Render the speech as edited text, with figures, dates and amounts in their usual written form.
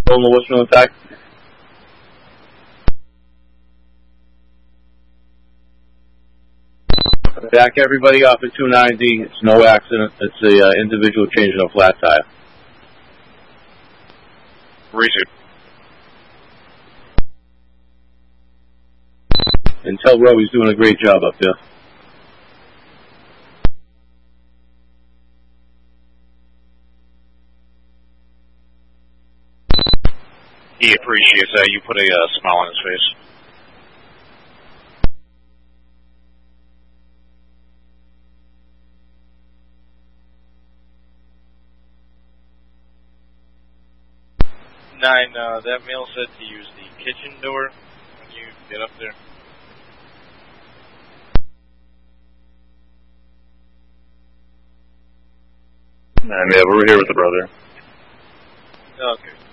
What's your attack? Back everybody off at 290. It's no accident. It's a individual change in a flat tire. Reason. And tell Roe he's doing a great job up there. He appreciates that. You put a smile on his face. Nine, that male said to use the kitchen door when you get up there. Yeah, we're here with the brother. Okay.